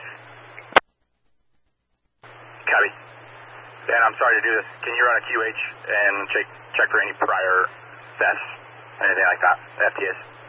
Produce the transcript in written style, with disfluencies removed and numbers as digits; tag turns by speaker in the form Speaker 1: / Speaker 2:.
Speaker 1: Copy. Dan, I'm sorry to do this. Can you run a QH and check for any prior thefts, anything like that, FTS?